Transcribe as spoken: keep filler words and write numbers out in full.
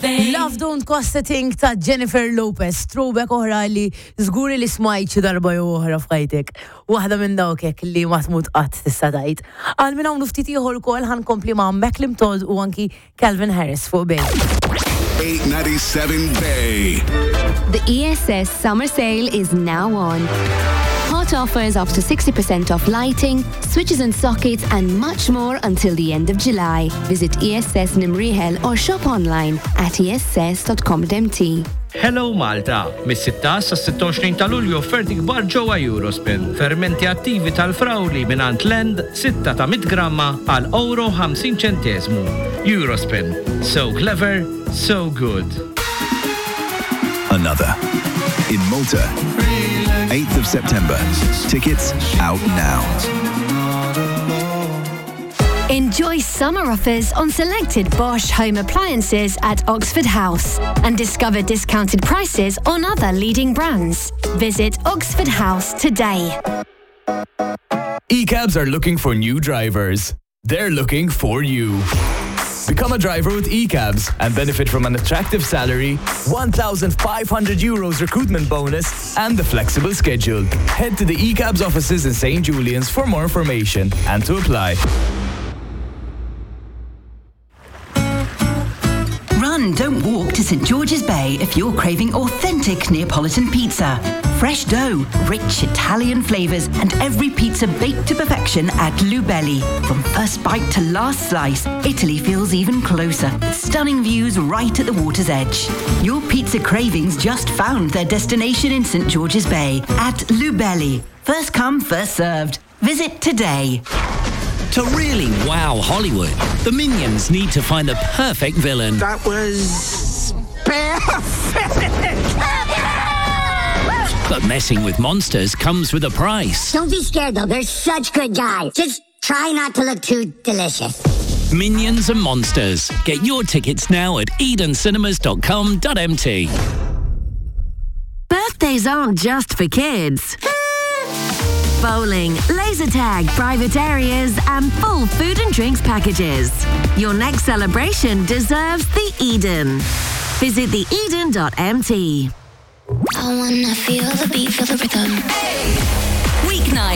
Love Don't Cost a Thing ta' Jennifer Lopez, throwback oħra li żguri li smajt xi darba jew oħra f'ħajtek. Waħda minn dawk hekk li ma tmut qatt tista' tgħid. Għal minn hawn ftit ieħor ukoll ħankompli ma' Macklem Todd u anki Calvin Harris fuq Bay. eight ninety-seven Bay. The E S S summer sale is now on. Hot offers up to sixty percent off lighting, switches and sockets and much more until the end of July. Visit E S S Nimrihel or shop online at e s s dot com dot m t. Hello Malta! Mis-sittas sa sittoxrin ta' Lulju offerti kbar ġewwa Eurospin. Fermenti attivi tal-frawli mingħand Lend sitta ta' mid gramma għal euro ħamsin ċenteżmu. Eurospin. So clever, so good. Another. In Malta. eighth of September. Tickets out now. Enjoy summer offers on selected Bosch home appliances at Oxford House and discover discounted prices on other leading brands. Visit Oxford House today. E CABs are looking for new drivers. They're looking for you. Become a driver with E CABs and benefit from an attractive salary, one thousand five hundred euros recruitment bonus, and the flexible schedule. Head to the E CABs offices in Saint Julian's for more information and to apply. Run, don't walk to St George's Bay if you're craving authentic Neapolitan pizza. Fresh dough, rich Italian flavours, and every pizza baked to perfection at Lubelli. From first bite to last slice, Italy feels even closer. Stunning views right at the water's edge. Your pizza cravings just found their destination in St George's Bay at Lubelli. First come, first served. Visit today. To really wow Hollywood, the Minions need to find the perfect villain. That was perfect! But messing with monsters comes with a price. Don't be scared, though. They're such good guys. Just try not to look too delicious. Minions and Monsters. Get your tickets now at eden cinemas dot com dot m t. Birthdays aren't just for kids. Bowling, laser tag, private areas, and full food and drinks packages. Your next celebration deserves the Eden. Visit the eden dot m t. I wanna feel the beat, feel the rhythm. Hey.